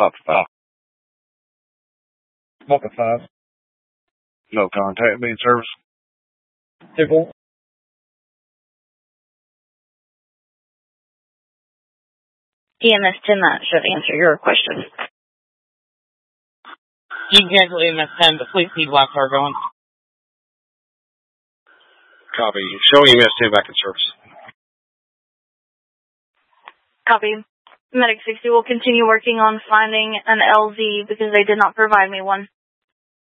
5. Mocca 5. No contact being service. Civil. EMS 10, that should answer your question. You can cancel EMS 10, but please keep Black Star going. Copy. Show EMS 10 back in service. Copy. Medic 60 will continue working on finding an LZ because they did not provide me one.